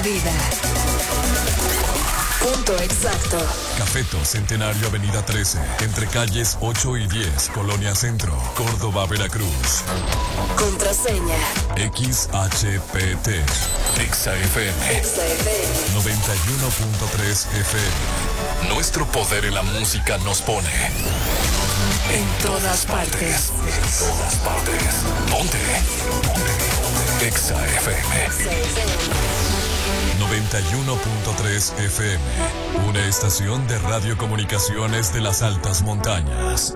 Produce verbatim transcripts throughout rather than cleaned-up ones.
vida. Punto exacto. Cafeto Centenario Avenida trece, entre calles ocho y diez, Colonia Centro, Córdoba, Veracruz. Contraseña X H P T. Exa F M. Exa F M. noventa y uno punto tres F M. Nuestro poder en la música nos pone En todas partes. En todas partes. Ponte. Ponte. Exa F M. noventa y uno punto tres F M. Una estación de radiocomunicaciones de las altas montañas.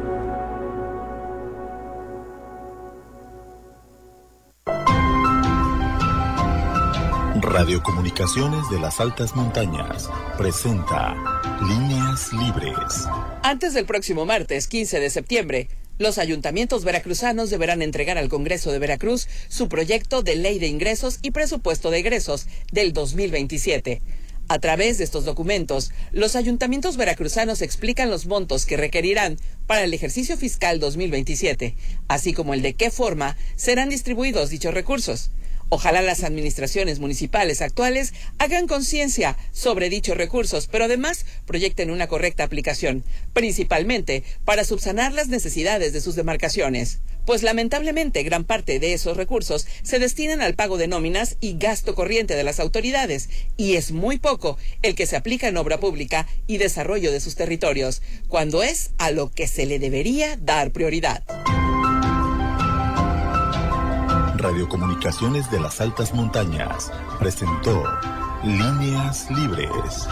Radiocomunicaciones de las altas montañas presenta Líneas Libres. Antes del próximo martes, quince de septiembre, los ayuntamientos veracruzanos deberán entregar al Congreso de Veracruz su proyecto de Ley de Ingresos y Presupuesto de Egresos del dos mil veintisiete. A través de estos documentos, los ayuntamientos veracruzanos explican los montos que requerirán para el ejercicio fiscal dos mil veintisiete, así como el de qué forma serán distribuidos dichos recursos. Ojalá las administraciones municipales actuales hagan conciencia sobre dichos recursos, pero además proyecten una correcta aplicación, principalmente para subsanar las necesidades de sus demarcaciones. Pues lamentablemente gran parte de esos recursos se destinan al pago de nóminas y gasto corriente de las autoridades, y es muy poco el que se aplica en obra pública y desarrollo de sus territorios, cuando es a lo que se le debería dar prioridad. Radiocomunicaciones de las altas montañas presentó Líneas Libres.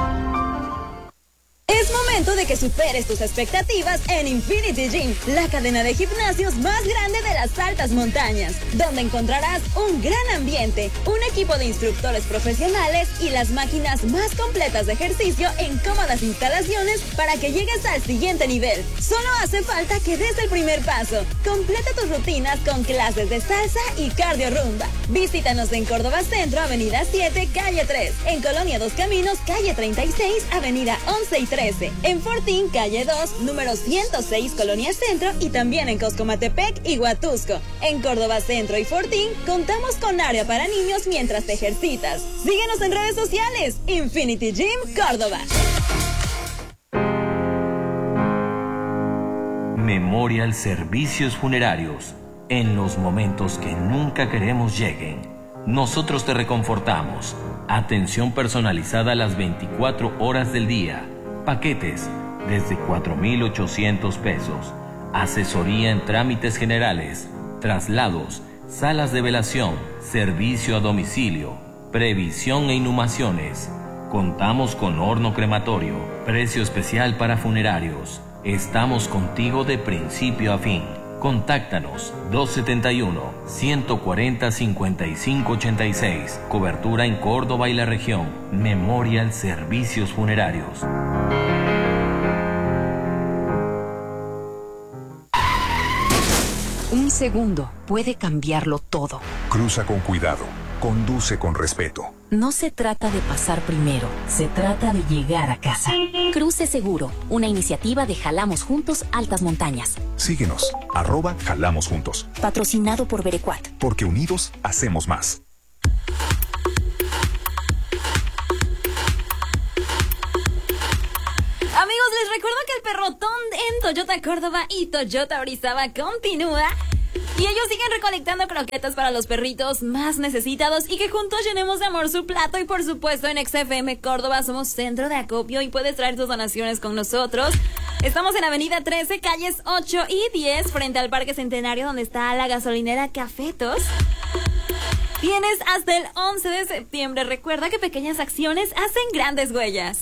Es momento de que superes tus expectativas en Infinity Gym, la cadena de gimnasios más grande de las altas montañas, donde encontrarás un gran ambiente, un equipo de instructores profesionales y las máquinas más completas de ejercicio en cómodas instalaciones para que llegues al siguiente nivel. Solo hace falta que des el primer paso. Completa tus rutinas con clases de salsa y cardio rumba. Visítanos en Córdoba Centro, Avenida siete, Calle tres, en Colonia Dos Caminos, Calle treinta y seis, Avenida once y trece. En Fortín, calle dos, número ciento seis, Colonia Centro, y también en Coscomatepec y Huatusco. En Córdoba Centro y Fortín, contamos con área para niños mientras te ejercitas. Síguenos en redes sociales, Infinity Gym Córdoba. Memorial Servicios Funerarios. En los momentos que nunca queremos lleguen, nosotros te reconfortamos. Atención personalizada a las veinticuatro horas del día. Paquetes desde cuatro mil ochocientos pesos. Asesoría en trámites generales, traslados, salas de velación, servicio a domicilio, previsión e inhumaciones. Contamos con horno crematorio, precio especial para funerarios. Estamos contigo de principio a fin. Contáctanos dos setenta y uno, ciento cuarenta, cincuenta y cinco ochenta y seis. Cobertura en Córdoba y la región. Memorial Servicios Funerarios. Un segundo puede cambiarlo todo. Cruza con cuidado. Conduce con respeto. No se trata de pasar primero, se trata de llegar a casa. Cruce Seguro, una iniciativa de Jalamos Juntos Altas Montañas. Síguenos, arroba Jalamos Juntos. Patrocinado por Berecuat. Porque unidos hacemos más. Amigos, les recuerdo que el perrotón en Toyota Córdoba y Toyota Orizaba continúa. Y ellos siguen recolectando croquetas para los perritos más necesitados y que juntos llenemos de amor su plato. Y por supuesto en X F M Córdoba somos centro de acopio y puedes traer tus donaciones con nosotros. Estamos en Avenida trece, calles ocho y diez, frente al Parque Centenario, donde está la gasolinera Cafetos. Tienes hasta el once de septiembre. Recuerda que pequeñas acciones hacen grandes huellas.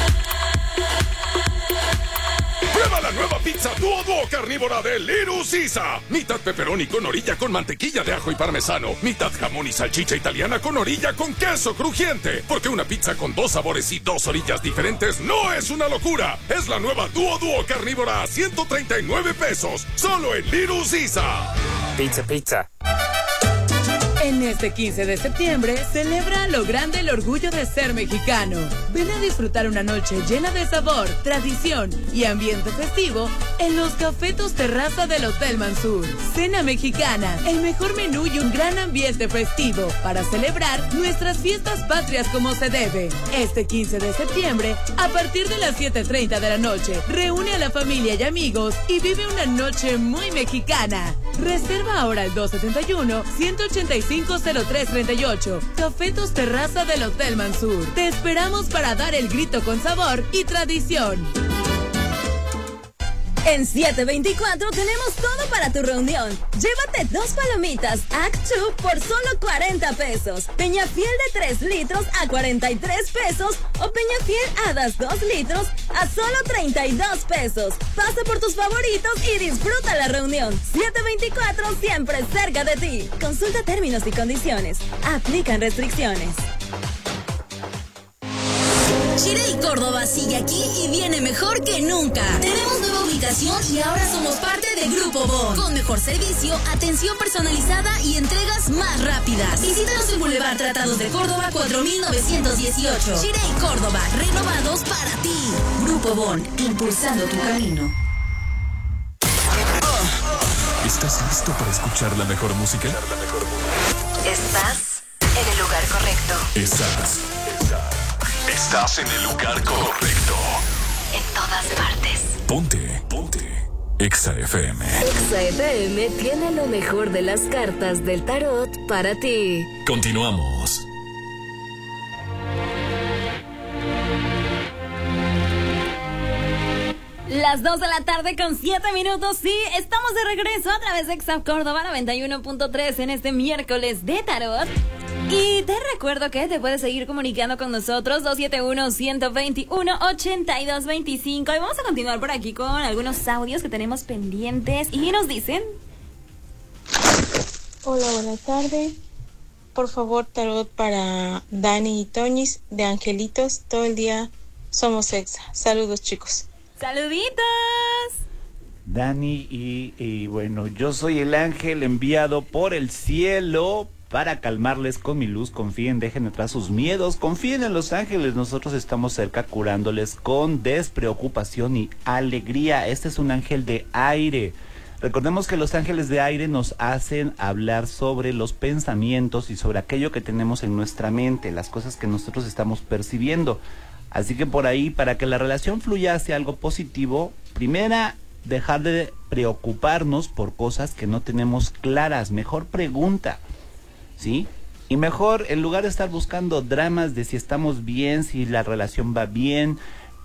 Prueba la nueva pizza Duo Duo carnívora de Little Caesar. Mitad pepperoni con orilla con mantequilla de ajo y parmesano. Mitad jamón y salchicha italiana con orilla con queso crujiente. Porque una pizza con dos sabores y dos orillas diferentes no es una locura. Es la nueva Duo Duo carnívora a ciento treinta y nueve pesos. Solo en Little Caesar. Pizza, pizza. En este quince de septiembre, celebra a lo grande el orgullo de ser mexicano. Ven a disfrutar una noche llena de sabor, tradición y ambiente festivo en los Cafetos Terraza del Hotel Mansur. Cena mexicana, el mejor menú y un gran ambiente festivo para celebrar nuestras fiestas patrias como se debe. Este quince de septiembre, a partir de las siete treinta de la noche, reúne a la familia y amigos y vive una noche muy mexicana. Reserva ahora al dos setenta y uno, ciento ochenta y cinco, cero tres treinta y ocho. Cafetos Terraza del Hotel Mansur. Te esperamos para dar el grito con sabor y tradición. En siete veinticuatro tenemos todo para tu reunión. Llévate dos palomitas Act dos por solo cuarenta pesos. Peñafiel de tres litros a cuarenta y tres pesos. O Peñafiel Hadas dos litros a solo treinta y dos pesos. Pasa por tus favoritos y disfruta la reunión. siete veinticuatro, siempre cerca de ti. Consulta términos y condiciones. Aplican restricciones. Chirey Córdoba sigue aquí y viene mejor que nunca. Tenemos nueva ubicación y ahora somos parte de Grupo Bon. Con mejor servicio, atención personalizada y entregas más rápidas. Visítanos en Boulevard Tratados de Córdoba cuatro mil novecientos dieciocho. Chirey Córdoba, renovados para ti. Grupo Bon, impulsando tu camino. ¿Estás listo para escuchar la mejor música? Estás en el lugar correcto. Estás. Estás en el lugar correcto. En todas partes. Ponte, ponte. Exa F M. Exa F M tiene lo mejor de las cartas del tarot para ti. Continuamos. Las dos de la tarde con siete minutos. Sí, estamos de regreso a través de Exa Córdoba noventa y uno punto tres en este miércoles de tarot. Y te recuerdo que te puedes seguir comunicando con nosotros dos siete uno, uno dos uno, ocho dos dos cinco. Y vamos a continuar por aquí con algunos audios que tenemos pendientes. Y nos dicen... Hola, buenas tardes. Por favor, tarot para Dani y Toñis de Angelitos. Todo el día somos Exa. Saludos, chicos. ¡Saluditos! Dani y, y bueno, yo soy el ángel enviado por el cielo para calmarles con mi luz. Confíen, dejen atrás sus miedos, confíen en los ángeles. Nosotros estamos cerca curándoles con despreocupación y alegría. Este es un ángel de aire. Recordemos que los ángeles de aire nos hacen hablar sobre los pensamientos y sobre aquello que tenemos en nuestra mente, las cosas que nosotros estamos percibiendo. Así que por ahí, para que la relación fluya hacia algo positivo, primera, dejar de preocuparnos por cosas que no tenemos claras. Mejor pregunta, ¿sí? Y mejor, en lugar de estar buscando dramas de si estamos bien, si la relación va bien,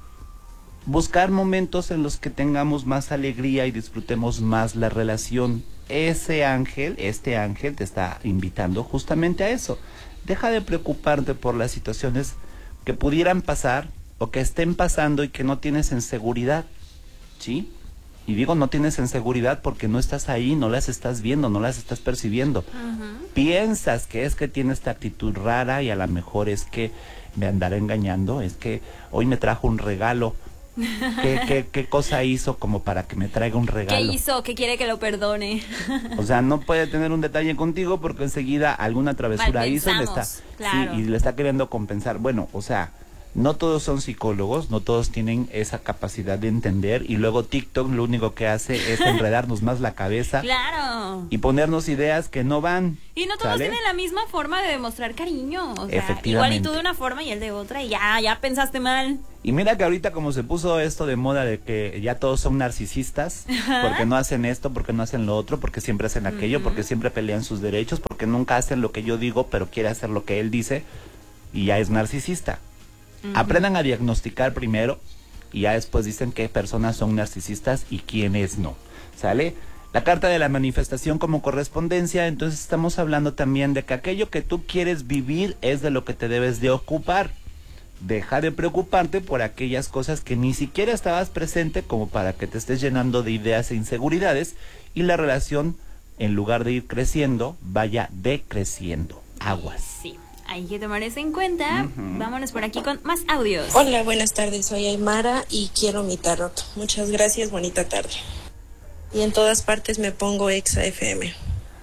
buscar momentos en los que tengamos más alegría y disfrutemos más la relación. Ese ángel, este ángel te está invitando justamente a eso. Deja de preocuparte por las situaciones que pudieran pasar o que estén pasando y que no tienes en seguridad, ¿sí? Y digo no tienes en seguridad porque no estás ahí, no las estás viendo, no las estás percibiendo. Uh-huh. Piensas que es que tiene esta actitud rara y a lo mejor es que me andará engañando, es que hoy me trajo un regalo. ¿Qué, qué, qué cosa hizo como para que me traiga un regalo? ¿Qué hizo? ¿Qué quiere que lo perdone? O sea, no puede tener un detalle contigo porque enseguida alguna travesura hizo y le está, claro. Sí, y le está queriendo compensar. Bueno, o sea, no todos son psicólogos, no todos tienen esa capacidad de entender y luego TikTok lo único que hace es enredarnos más la cabeza. Claro. Y ponernos ideas que no van. Y no todos ¿sale? Tienen la misma forma de demostrar cariño. O sea, efectivamente. Igual y tú de una forma y él de otra y ya, ya pensaste mal. Y mira que ahorita como se puso esto de moda de que ya todos son narcisistas, porque no hacen esto, porque no hacen lo otro, porque siempre hacen aquello, uh-huh. porque siempre pelean sus derechos, porque nunca hacen lo que yo digo, pero quiere hacer lo que él dice y ya es narcisista. Uh-huh. Aprendan a diagnosticar primero y ya después dicen qué personas son narcisistas y quiénes no. ¿Sale? La carta de la manifestación como correspondencia, entonces estamos hablando también de que aquello que tú quieres vivir es de lo que te debes de ocupar. Deja de preocuparte por aquellas cosas que ni siquiera estabas presente como para que te estés llenando de ideas e inseguridades y la relación, en lugar de ir creciendo, vaya decreciendo. Aguas. Sí. Hay que tomar eso en cuenta. Uh-huh. Vámonos por aquí con más audios. Hola, buenas tardes. Soy Aymara y quiero mi tarot. Muchas gracias, bonita tarde. Y en todas partes me pongo Exa F M.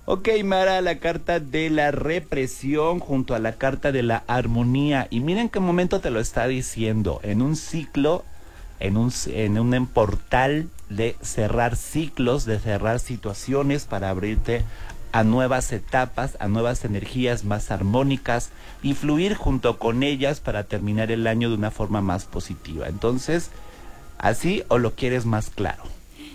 Ok, Mara, la carta de la represión junto a la carta de la armonía. Y miren qué momento te lo está diciendo. En un ciclo, en un, en un portal de cerrar ciclos, de cerrar situaciones para abrirte a nuevas etapas, a nuevas energías más armónicas y fluir junto con ellas para terminar el año de una forma más positiva. Entonces, ¿así o lo quieres más claro?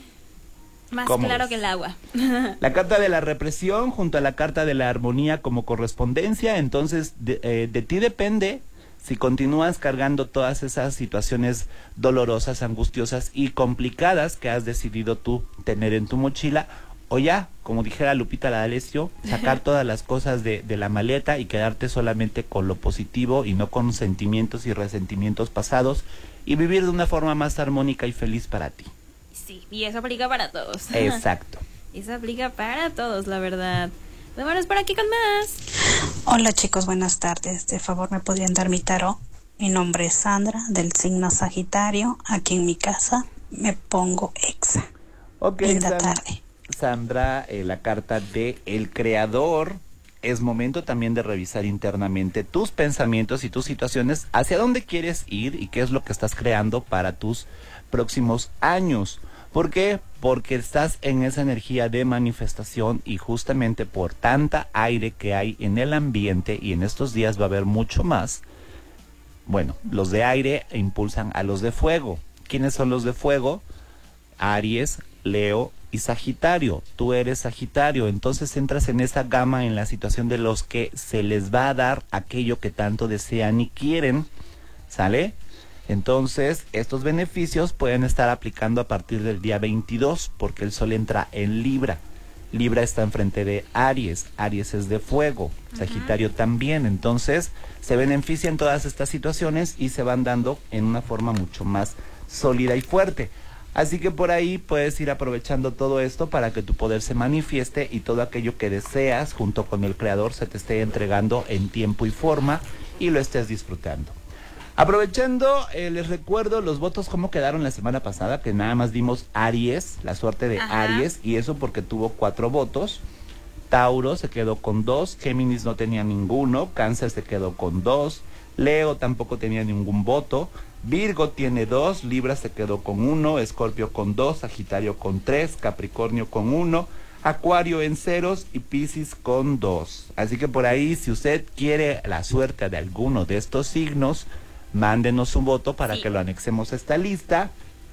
Más claro ves? Que el agua. La carta de la represión junto a la carta de la armonía como correspondencia. Entonces, de, eh, de ti depende si continúas cargando todas esas situaciones dolorosas, angustiosas y complicadas que has decidido tú tener en tu mochila, o ya, como dijera Lupita D'Alessio, sacar todas las cosas de, de la maleta y quedarte solamente con lo positivo y no con sentimientos y resentimientos pasados y vivir de una forma más armónica y feliz para ti. Sí, y eso aplica para todos. Exacto. Eso aplica para todos, la verdad. Vámonos por aquí con más. Hola chicos, buenas tardes. De favor, ¿me podrían dar mi tarot? Mi nombre es Sandra, del signo Sagitario. Aquí en mi casa me pongo exa. Ok, Linda San, tarde. Sandra, eh, la carta de el creador. Es momento también de revisar internamente tus pensamientos y tus situaciones, hacia dónde quieres ir y qué es lo que estás creando para tus próximos años. ¿Por qué? Porque estás en esa energía de manifestación y justamente por tanta aire que hay en el ambiente, y en estos días va a haber mucho más. Bueno, los de aire impulsan a los de fuego. ¿Quiénes son los de fuego? Aries, Leo y Sagitario. Tú eres Sagitario, entonces entras en esa gama, en la situación de los que se les va a dar aquello que tanto desean y quieren, ¿sale? Entonces, estos beneficios pueden estar aplicando a partir del día veintidós, porque el sol entra en Libra. Libra está enfrente de Aries, Aries es de fuego, Sagitario uh-huh. también, entonces se benefician todas estas situaciones y se van dando en una forma mucho más sólida y fuerte. Así que por ahí puedes ir aprovechando todo esto para que tu poder se manifieste y todo aquello que deseas junto con el creador se te esté entregando en tiempo y forma y lo estés disfrutando. Aprovechando, eh, les recuerdo los votos cómo quedaron la semana pasada, que nada más dimos Aries, la suerte de Ajá. Aries, y eso porque tuvo cuatro votos. Tauro se quedó con dos, Géminis no tenía ninguno, Cáncer se quedó con dos, Leo tampoco tenía ningún voto, Virgo tiene dos, Libra se quedó con uno, Escorpio con dos, Sagitario con tres, Capricornio con uno, Acuario en ceros y Piscis con dos. Así que por ahí, si usted quiere la suerte de alguno de estos signos, mándenos un voto para sí. que lo anexemos a esta lista.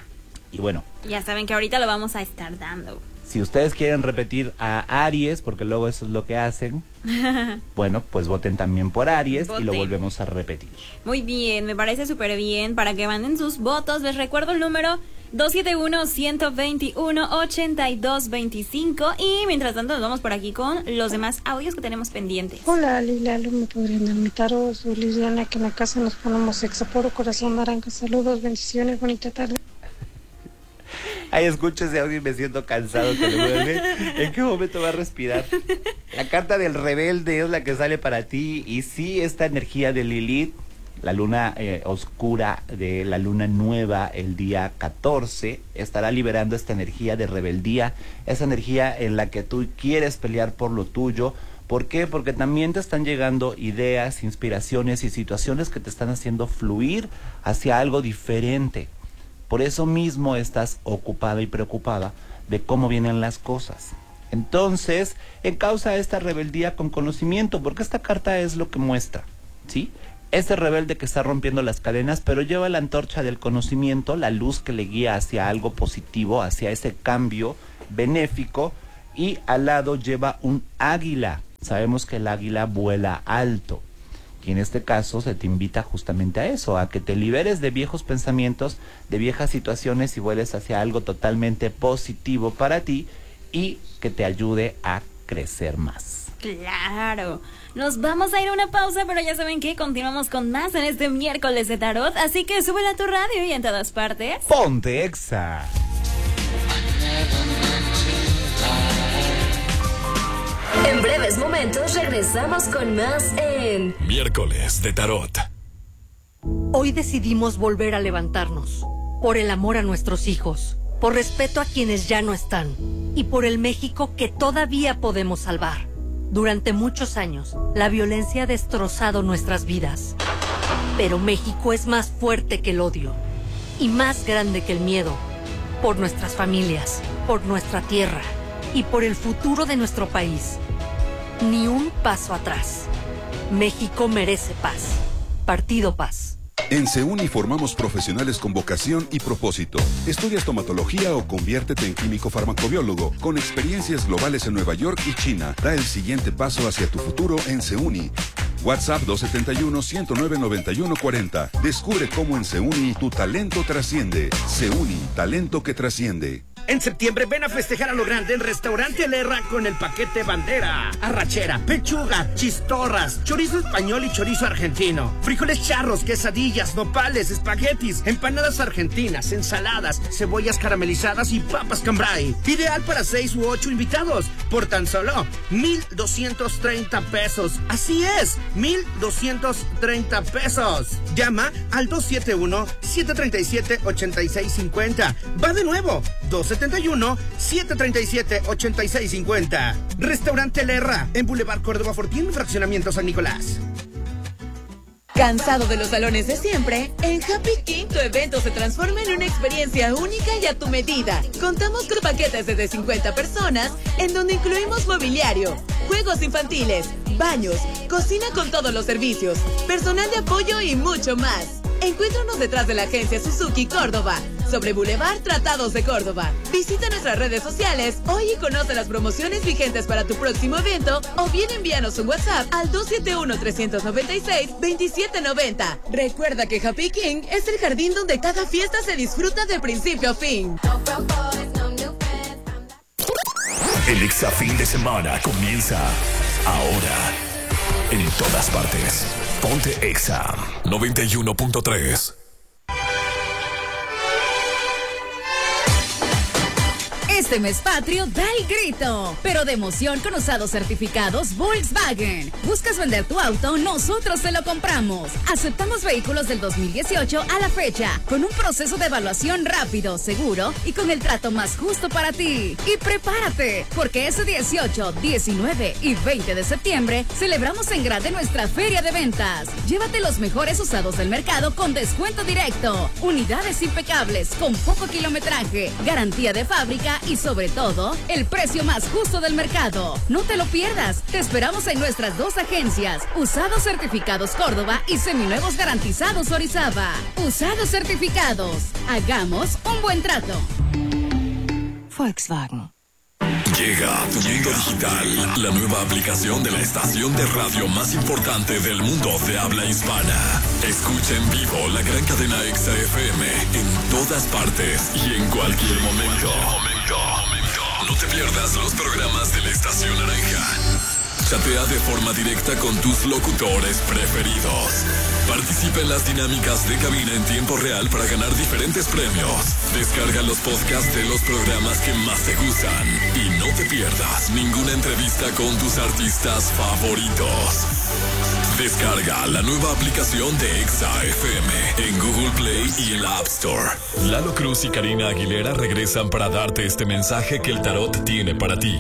Y bueno, ya saben que ahorita lo vamos a estar dando. Si ustedes quieren repetir a Aries, porque luego eso es lo que hacen, bueno, pues voten también por Aries voten. Y lo volvemos a repetir. Muy bien, me parece súper bien. Para que manden sus votos, les recuerdo el número dos siete uno, uno dos uno, ocho dos dos cinco. Y mientras tanto nos vamos por aquí con los demás audios que tenemos pendientes. Hola Lila, ¿me podrían dar mi tarot? Soy Liliana, que en la casa nos ponemos exa, puro corazón naranja. Saludos, bendiciones, bonita tarde. Ay, escucho ese audio y me siento cansado. Que le vuelve. ¿En qué momento va a respirar? La carta del rebelde es la que sale para ti. Y sí, esta energía de Lilith, la luna eh, oscura de la luna nueva el día catorce, estará liberando esta energía de rebeldía, esa energía en la que tú quieres pelear por lo tuyo. ¿Por qué? Porque también te están llegando ideas, inspiraciones y situaciones que te están haciendo fluir hacia algo diferente. Por eso mismo estás ocupada y preocupada de cómo vienen las cosas. Entonces, encausa esta rebeldía con conocimiento, porque esta carta es lo que muestra, ¿sí? Este rebelde que está rompiendo las cadenas, pero lleva la antorcha del conocimiento, la luz que le guía hacia algo positivo, hacia ese cambio benéfico, y al lado lleva un águila. Sabemos que el águila vuela alto. Y en este caso se te invita justamente a eso, a que te liberes de viejos pensamientos, de viejas situaciones y vueles hacia algo totalmente positivo para ti y que te ayude a crecer más. Claro, nos vamos a ir a una pausa, pero ya saben que continuamos con más en este miércoles de tarot, así que súbela a tu radio y en todas partes ponte exa. En breves momentos regresamos con más en Miércoles de Tarot. Hoy decidimos volver a levantarnos, por el amor a nuestros hijos, por respeto a quienes ya no están y por el México que todavía podemos salvar. Durante muchos años, la violencia ha destrozado nuestras vidas. Pero México es más fuerte que el odio y más grande que el miedo. Por nuestras familias, por nuestra tierra y por el futuro de nuestro país. Ni un paso atrás. México merece paz. Partido Paz. En CEUNI formamos profesionales con vocación y propósito. Estudia estomatología o conviértete en químico farmacobiólogo. Con experiencias globales en Nueva York y China. Da el siguiente paso hacia tu futuro en CEUNI. WhatsApp dos siete uno, uno cero nueve, nueve uno cuatro cero. Descubre cómo en CEUNI tu talento trasciende. CEUNI, talento que trasciende. En septiembre ven a festejar a lo grande en Restaurante Lerra con el paquete bandera. Arrachera, pechuga, chistorras, chorizo español y chorizo argentino. Frijoles charros, quesadillas, nopales, espaguetis, empanadas argentinas, ensaladas, cebollas caramelizadas y papas cambray. Ideal para seis u ocho invitados por tan solo mil doscientos treinta pesos. Así es, mil doscientos treinta pesos. Llama al dos siete uno, siete tres siete, ocho seis cinco cero. Va de nuevo, dos siete uno, siete tres siete, ocho seis cinco cero. Restaurante Lerra, en Boulevard Córdoba Fortín, Fraccionamiento San Nicolás. ¿Cansado de los salones de siempre? En Happy King tu evento se transforma en una experiencia única y a tu medida. Contamos con paquetes desde cincuenta personas, en donde incluimos mobiliario, juegos infantiles, baños, cocina con todos los servicios, personal de apoyo y mucho más. Encuéntranos detrás de la agencia Suzuki Córdoba, sobre Boulevard Tratados de Córdoba. Visita nuestras redes sociales hoy y conoce las promociones vigentes para tu próximo evento o bien envíanos un WhatsApp al dos siete uno, tres nueve seis, dos siete nueve cero. Recuerda que Happy King es el jardín donde cada fiesta se disfruta de principio a fin. El Exa fin de semana comienza ahora. En todas partes. Ponte Exa noventa y uno punto tres. Este mes patrio da el grito, pero de emoción con usados certificados Volkswagen. ¿Buscas vender tu auto? Nosotros te lo compramos. Aceptamos vehículos del dos mil dieciocho a la fecha, con un proceso de evaluación rápido, seguro y con el trato más justo para ti. Y prepárate, porque ese dieciocho, diecinueve y veinte de septiembre celebramos en grande nuestra feria de ventas. Llévate los mejores usados del mercado con descuento directo, unidades impecables, con poco kilometraje, garantía de fábrica y sobre todo, el precio más justo del mercado. No te lo pierdas. Te esperamos en nuestras dos agencias, Usados Certificados Córdoba y Seminuevos Garantizados Orizaba. Usados Certificados. Hagamos un buen trato. Volkswagen. Llega a tu mundo digital, la nueva aplicación de la estación de radio más importante del mundo de habla hispana. Escucha en vivo la gran cadena Exa F M en todas partes y en cualquier momento. No te pierdas los programas de la estación naranja. Chatea de forma directa con tus locutores preferidos. Participa en las dinámicas de cabina en tiempo real para ganar diferentes premios. Descarga los podcasts de los programas que más te gustan. Y no te pierdas ninguna entrevista con tus artistas favoritos. Descarga la nueva aplicación de Exa F M en Google Play y en la App Store. Lalo Cruz y Karina Aguilera regresan para darte este mensaje que el tarot tiene para ti.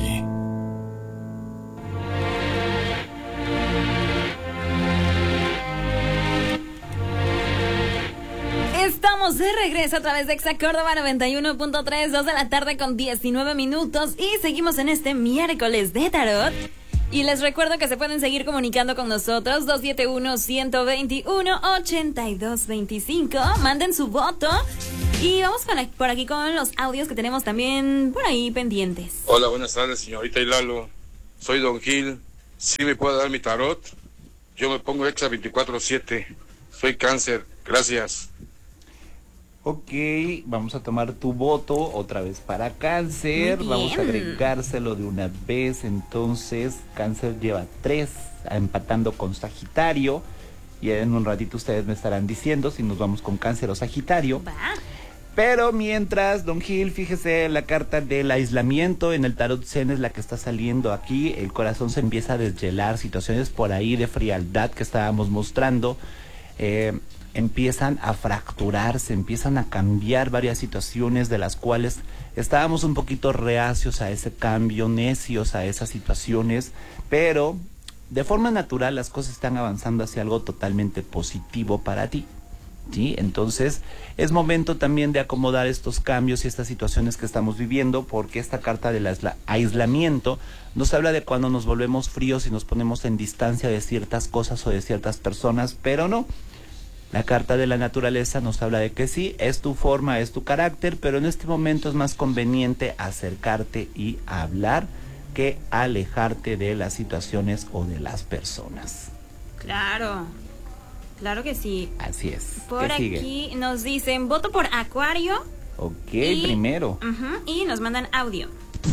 Estamos de regreso a través de Exa Córdoba noventa y uno punto tres, dos de la tarde con diecinueve minutos y seguimos en este miércoles de tarot. Y les recuerdo que se pueden seguir comunicando con nosotros, dos siete uno, uno dos uno, ocho dos dos cinco. Manden su voto y vamos por aquí con los audios que tenemos también por ahí pendientes. Hola, buenas tardes, señorita y Lalo. Soy Don Gil. ¿Sí me puede dar mi tarot? Yo me pongo Exa veinticuatro siete. Soy Cáncer. Gracias. Ok, vamos a tomar tu voto otra vez para Cáncer. Vamos a agregárselo de una vez. Entonces, Cáncer lleva tres, empatando con Sagitario. Y en un ratito ustedes me estarán diciendo si nos vamos con Cáncer o Sagitario. Va. Pero mientras, Don Gil, fíjese, la carta del aislamiento en el tarot Zen es la que está saliendo aquí. El corazón se empieza a deshielar, situaciones por ahí de frialdad que estábamos mostrando. Eh... empiezan a fracturarse, empiezan a cambiar varias situaciones de las cuales estábamos un poquito reacios a ese cambio, necios a esas situaciones, pero de forma natural las cosas están avanzando hacia algo totalmente positivo para ti, ¿sí? Entonces es momento también de acomodar estos cambios y estas situaciones que estamos viviendo, porque esta carta del aisla- aislamiento nos habla de cuando nos volvemos fríos y nos ponemos en distancia de ciertas cosas o de ciertas personas, pero no. La carta de la naturaleza nos habla de que sí, es tu forma, es tu carácter, pero en este momento es más conveniente acercarte y hablar que alejarte de las situaciones o de las personas. Claro, claro que sí. Así es. Por aquí sigue? Nos dicen, voto por Acuario. Ok, y, primero. Uh-huh, y nos mandan audio.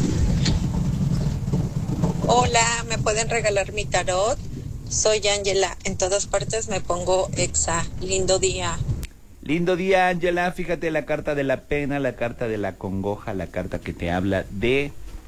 Hola, ¿me pueden regalar mi tarot? Soy Ángela, en todas partes me pongo exa. Lindo día. Lindo día, Ángela. Fíjate, la carta de la pena, la carta de la congoja, la carta que te habla de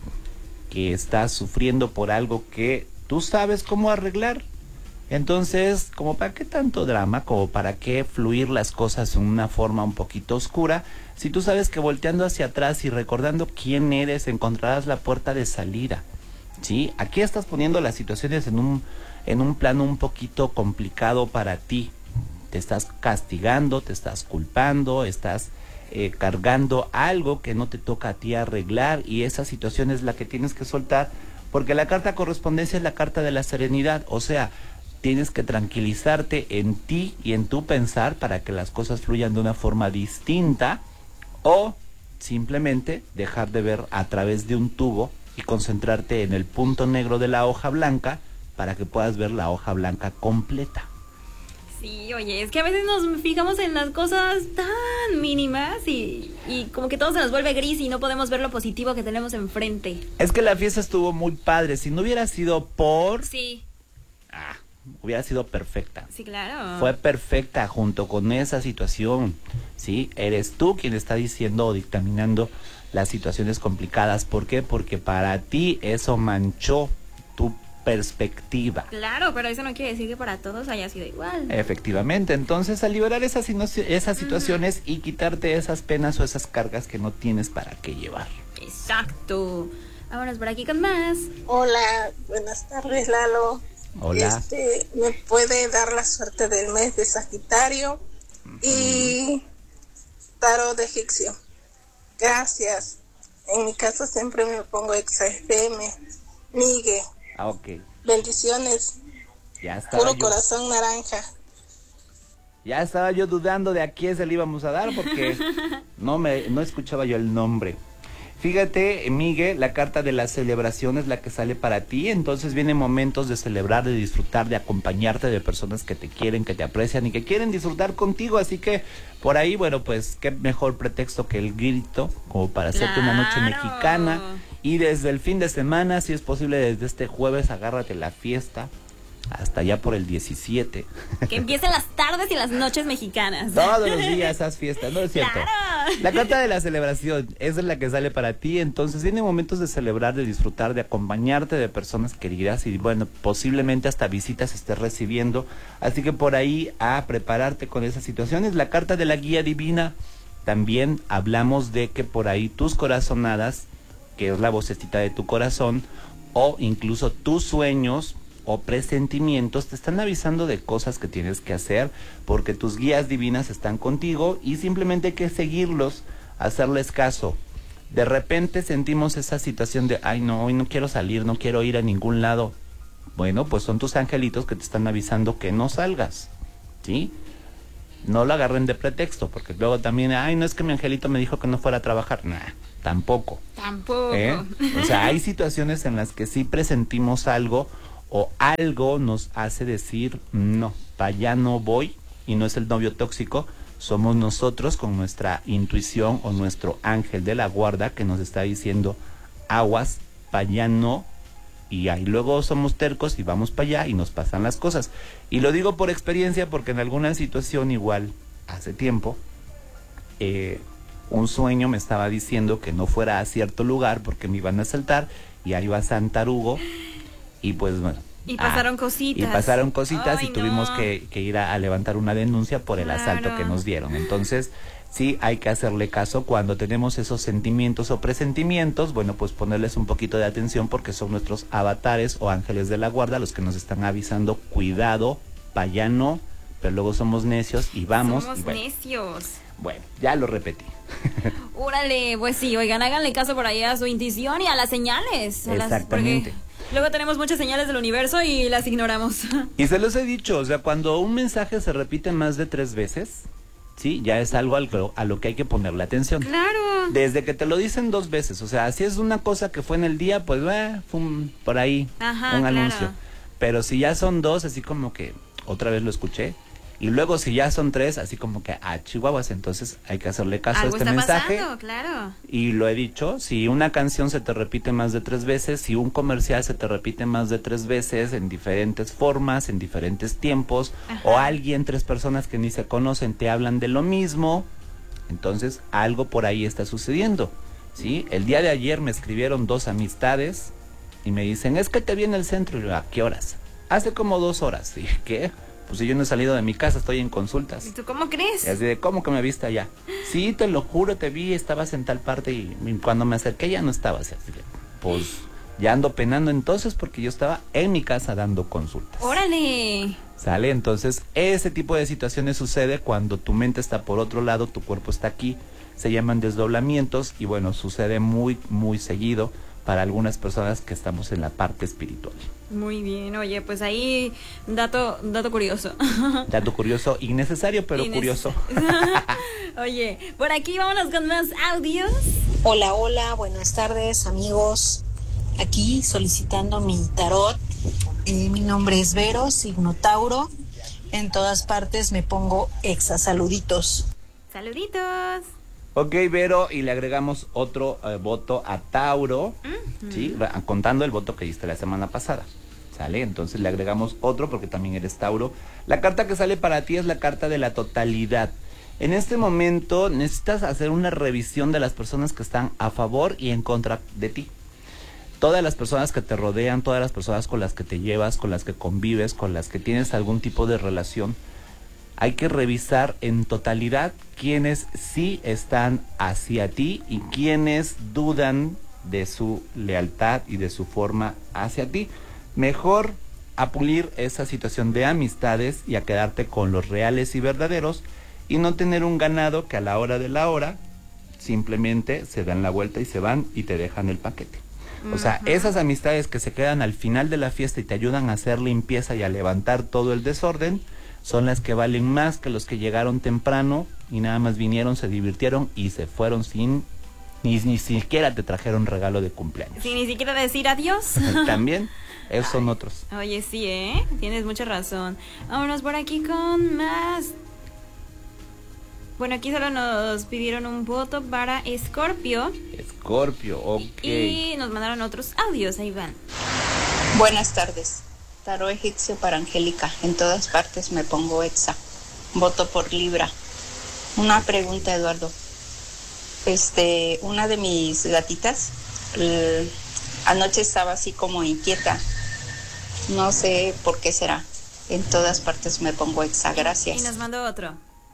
que estás sufriendo por algo que tú sabes cómo arreglar. Entonces, como para qué tanto drama, como para qué fluir las cosas en una forma un poquito oscura, si tú sabes que volteando hacia atrás y recordando quién eres, encontrarás la puerta de salida, ¿sí? Aquí estás poniendo las situaciones en un, en un plano un poquito complicado para ti. Te estás castigando, te estás culpando, estás eh, cargando algo que no te toca a ti arreglar, y esa situación es la que tienes que soltar, porque la carta correspondencia es la carta de la serenidad, o sea, tienes que tranquilizarte en ti y en tu pensar para que las cosas fluyan de una forma distinta, o simplemente dejar de ver a través de un tubo y concentrarte en el punto negro de la hoja blanca para que puedas ver la hoja blanca completa. Sí, oye, es que a veces nos fijamos en las cosas tan mínimas y, y como que todo se nos vuelve gris y no podemos ver lo positivo que tenemos enfrente. Es que la fiesta estuvo muy padre, si no hubiera sido por... Sí. Ah, hubiera sido perfecta. Sí, claro. Fue perfecta junto con esa situación, ¿sí? Eres tú quien está diciendo o dictaminando las situaciones complicadas. ¿Por qué? Porque para ti eso manchó tu perspectiva. Claro, pero eso no quiere decir que para todos haya sido igual. Efectivamente, entonces al liberar esas, esas situaciones uh-huh. y quitarte esas penas o esas cargas que no tienes para qué llevar. Exacto. Vámonos por aquí con más. Hola, buenas tardes, Lalo. Hola. Este, ¿me puede dar la suerte del mes de Sagitario uh-huh. y tarot egipcio? Gracias. En mi casa siempre me pongo exa F M. Miguel. Ah, ok. Bendiciones. Ya estaba Puro yo, corazón naranja. Ya estaba yo dudando de a quién se le íbamos a dar porque no me no escuchaba yo el nombre. Fíjate, Miguel, la carta de la celebración es la que sale para ti, entonces vienen momentos de celebrar, de disfrutar, de acompañarte de personas que te quieren, que te aprecian y que quieren disfrutar contigo, así que por ahí, bueno, pues qué mejor pretexto que el grito, como para hacerte claro. una noche mexicana, y desde el fin de semana, si es posible, desde este jueves, agárrate la fiesta, hasta ya por el diecisiete. Que empiecen las tardes y las noches mexicanas. Todos los días esas fiestas, ¿no es cierto? Claro. La carta de la celebración, esa es la que sale para ti, entonces vienen momentos de celebrar, de disfrutar, de acompañarte de personas queridas y bueno, posiblemente hasta visitas estés recibiendo, así que por ahí a prepararte con esas situaciones. La carta de la guía divina, también hablamos de que por ahí tus corazonadas, que es la vocecita de tu corazón, o incluso tus sueños o presentimientos te están avisando de cosas que tienes que hacer porque tus guías divinas están contigo y simplemente hay que seguirlos, hacerles caso. De repente sentimos esa situación de, ay no, hoy no quiero salir, no quiero ir a ningún lado. Bueno, pues son tus angelitos que te están avisando que no salgas, ¿sí? No lo agarren de pretexto, porque luego también, ay, no es que mi angelito me dijo que no fuera a trabajar. Nah, tampoco. Tampoco. ¿Eh? O sea, hay situaciones en las que sí presentimos algo o algo nos hace decir, no, para allá no voy, y no es el novio tóxico, somos nosotros con nuestra intuición o nuestro ángel de la guarda que nos está diciendo, aguas, para allá no, y ahí luego somos tercos y vamos para allá y nos pasan las cosas. Y lo digo por experiencia porque en alguna situación igual, hace tiempo, eh, un sueño me estaba diciendo que no fuera a cierto lugar porque me iban a asaltar, y ahí va Santarugo. Y pues bueno, Y pasaron cositas. Y pasaron cositas Ay, y tuvimos no. que, que ir a, a levantar una denuncia por el Claro. asalto que nos dieron. Entonces, sí hay que hacerle caso cuando tenemos esos sentimientos o presentimientos, bueno, pues ponerles un poquito de atención porque son nuestros avatares o ángeles de la guarda los que nos están avisando, cuidado, pa' allá no, pero luego somos necios y vamos. Somos y bueno, necios. bueno, ya lo repetí. Órale, pues sí, oigan, háganle caso por ahí a su intuición y a las señales. A las- Exactamente. porque luego tenemos muchas señales del universo y las ignoramos. Y se los he dicho, o sea, cuando un mensaje se repite más de tres veces, sí, ya es algo al que- a lo que hay que ponerle atención. Claro. Desde que te lo dicen dos veces, o sea, si es una cosa que fue en el día, pues eh, fue un- por ahí Ajá, un claro. anuncio. Pero si ya son dos, así como que otra vez lo escuché. Y luego si ya son tres, así como que a chihuahuas, entonces hay que hacerle caso a Algo este está mensaje. pasando, claro. Y lo he dicho, si una canción se te repite más de tres veces, si un comercial se te repite más de tres veces en diferentes formas, en diferentes tiempos, Ajá. o alguien, tres personas que ni se conocen te hablan de lo mismo, entonces algo por ahí está sucediendo, ¿sí? El día de ayer me escribieron dos amistades y me dicen, es que te vi en el centro. Y yo, ¿a qué horas? Hace como dos horas. Y dije, ¿qué? Pues si yo no he salido de mi casa, estoy en consultas. ¿Y tú cómo crees? Y así de, ¿cómo que me viste allá? Sí, te lo juro, te vi, estabas en tal parte y, y cuando me acerqué ya no estabas. Así de, pues ya ando penando entonces porque yo estaba en mi casa dando consultas. Órale. ¿Sale? Entonces, ese tipo de situaciones sucede cuando tu mente está por otro lado, tu cuerpo está aquí. Se llaman desdoblamientos y bueno, sucede muy, muy seguido para algunas personas que estamos en la parte espiritual. Muy bien, oye, pues ahí dato dato curioso. Dato curioso, innecesario, pero Inneces- curioso. Oye, por aquí vámonos con más audios. Hola, hola, buenas tardes amigos. Aquí solicitando mi tarot. Eh, mi nombre es Vero, signo Tauro. En todas partes me pongo exa. Saluditos. Saluditos. Ok, Vero, y le agregamos otro eh, voto a Tauro, Ujú. ¿sí? Va- Contando el voto que diste la semana pasada, ¿sale? Entonces le agregamos otro porque también eres Tauro. La carta que sale para ti es la carta de la totalidad. En este momento necesitas hacer una revisión de las personas que están a favor y en contra de ti. Todas las personas que te rodean, todas las personas con las que te llevas, con las que convives, con las que tienes algún tipo de relación, hay que revisar en totalidad quiénes sí están hacia ti y quiénes dudan de su lealtad y de su forma hacia ti. Mejor a pulir esa situación de amistades y a quedarte con los reales y verdaderos y no tener un ganado que a la hora de la hora simplemente se dan la vuelta y se van y te dejan el paquete. O sea, Ujú. esas amistades que se quedan al final de la fiesta y te ayudan a hacer limpieza y a levantar todo el desorden, son las que valen más que los que llegaron temprano y nada más vinieron, se divirtieron y se fueron sin, ni, ni siquiera te trajeron regalo de cumpleaños. Sin ni siquiera decir adiós. También, esos son otros. Oye, sí, ¿eh? Tienes mucha razón. Vámonos por aquí con más. Bueno, aquí solo nos pidieron un voto para Escorpio Escorpio, ok. y nos mandaron otros audios. Ahí van. Buenas tardes. Tarot egipcio para Angélica. En todas partes me pongo exa. Voto por Libra. Una pregunta, Eduardo. Este, una de mis gatitas l- anoche estaba así como inquieta. No sé por qué será. En todas partes me pongo exa. Y Gracias. nos mandó otro.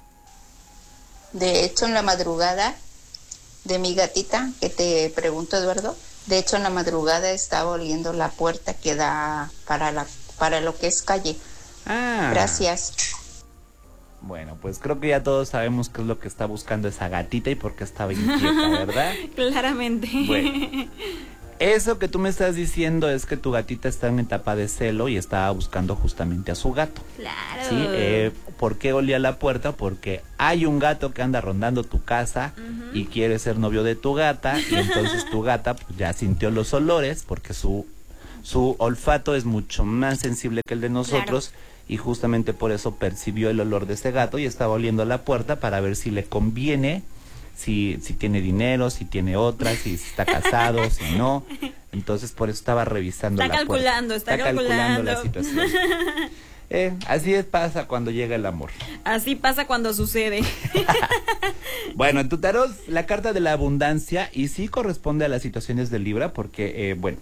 De hecho, en la madrugada de mi gatita, que te pregunto, Eduardo, de hecho en la madrugada estaba oliendo la puerta que da para la para lo que es calle. Ah. Gracias. Bueno, pues creo que ya todos sabemos qué es lo que está buscando esa gatita y por qué estaba inquieta, ¿verdad? Claramente. Bueno. Eso que tú me estás diciendo es que tu gatita está en etapa de celo y estaba buscando justamente a su gato. Claro. Sí, eh, ¿por qué olía la puerta? Porque hay un gato que anda rondando tu casa Ujú. y quiere ser novio de tu gata y entonces tu gata pues, ya sintió los olores porque su, su olfato es mucho más sensible que el de nosotros y justamente por eso percibió el olor de ese gato y estaba oliendo la puerta para ver si le conviene. Si, si tiene dinero, si tiene otra, si está casado, si no. Entonces por eso estaba revisando Está la puerta. calculando, está calculando. la situación. Eh, así es, pasa cuando llega el amor. Así pasa cuando sucede. Bueno, en tu tarot, la carta de la abundancia, y sí corresponde a las situaciones de Libra, porque, eh, bueno,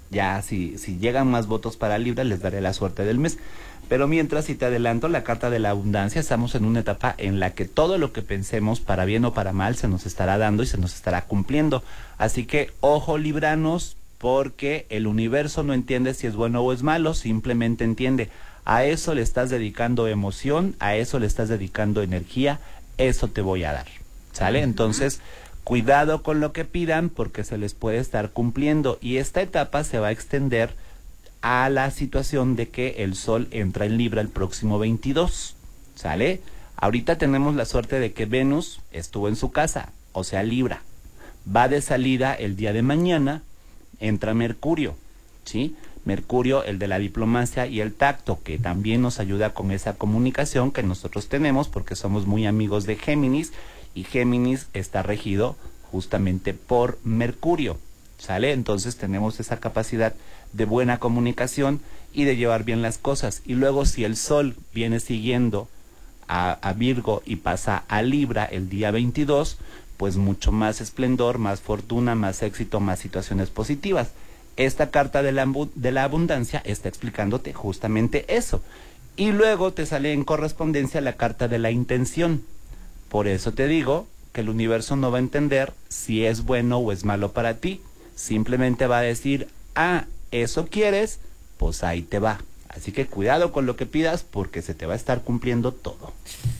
Ya si, si llegan más votos para Libra, les daré la suerte del mes. Pero mientras, si te adelanto, la carta de la abundancia, estamos en una etapa en la que todo lo que pensemos, para bien o para mal, se nos estará dando y se nos estará cumpliendo. Así que, ojo, libranos, porque el universo no entiende si es bueno o es malo, simplemente entiende. A eso le estás dedicando emoción, a eso le estás dedicando energía, eso te voy a dar, ¿sale? Entonces, cuidado con lo que pidan porque se les puede estar cumpliendo y esta etapa se va a extender a la situación de que el Sol entra en Libra el próximo veintidós, ¿sale? Ahorita tenemos la suerte de que Venus estuvo en su casa, o sea Libra, va de salida el día de mañana, entra Mercurio, ¿sí? Mercurio, el de la diplomacia y el tacto, que también nos ayuda con esa comunicación que nosotros tenemos porque somos muy amigos de Géminis, y Géminis está regido justamente por Mercurio, ¿sale? Entonces tenemos esa capacidad de buena comunicación y de llevar bien las cosas. Y luego si el Sol viene siguiendo a, a Virgo y pasa a Libra el día veintidós, pues mucho más esplendor, más fortuna, más éxito, más situaciones positivas. Esta carta de la, de la abundancia está explicándote justamente eso. Y luego te sale en correspondencia la carta de la intención. Por eso te digo que el universo no va a entender si es bueno o es malo para ti. Simplemente va a decir, ah, eso quieres, pues ahí te va. Así que cuidado con lo que pidas porque se te va a estar cumpliendo todo.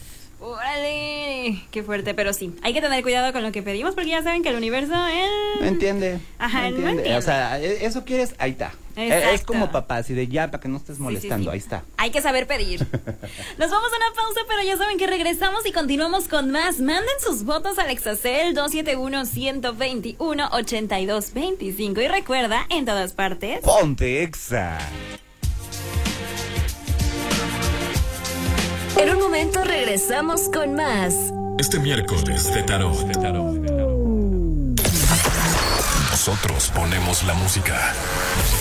¡Órale! Qué fuerte, pero sí. Hay que tener cuidado con lo que pedimos porque ya saben que el universo, él... No entiende. Ajá, no él entiende. no entiende. O sea, eso quieres, ahí está. Exacto. Es como papá, así de ya, para que no estés molestando, sí, sí, sí. Ahí está. Hay que saber pedir. Nos vamos a una pausa, pero ya saben que regresamos y continuamos con más. Manden sus votos al Exacel dos siete uno, uno dos uno, ocho dos dos cinco. Y recuerda, en todas partes... ¡Ponte Exa! En un momento regresamos con más. Este miércoles de tarot. Nosotros ponemos la música.